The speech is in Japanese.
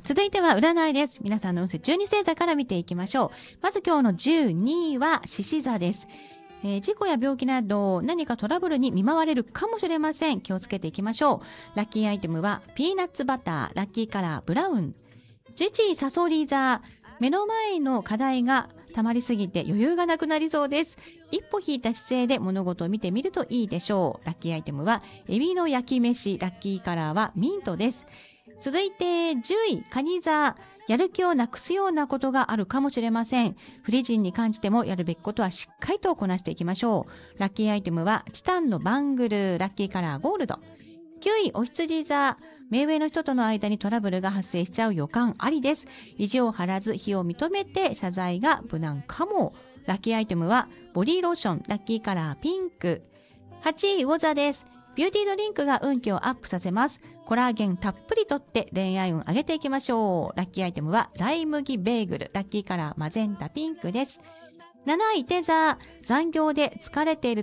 続いては占いです。皆さんの運勢12星座から見ていきましょう。まず今日の12位は獅子座です。事故や病気など何かトラブルに見舞われるかもしれません。気をつけていきましょう。ラッキーアイテムはピーナッツバター、ラッキーカラーブラウン。11位サソリ座、目の前の課題が溜まりすぎて余裕がなくなりそうです。一歩引いた姿勢で物事を見てみるといいでしょう。ラッキーアイテムはエビの焼き飯、ラッキーカラーはミントです。続いて10位蟹座、やる気をなくすようなことがあるかもしれません。不利人に感じてもやるべきことはしっかりとこなしていきましょう。ラッキーアイテムはチタンのバングル、ラッキーカラーゴールド。9位お羊座、目上の人との間にトラブルが発生しちゃう予感ありです。意地を張らず非を認めて謝罪が無難かも。ラッキーアイテムはボディローション、ラッキーカラーピンク。8位魚座です。ビューティードリンクが運気をアップさせます。コラーゲンたっぷりとって恋愛運上げていきましょう。ラッキーアイテムはライ麦ベーグル、ラッキーカラーマゼンタピンクです。7位手座、残業で疲れている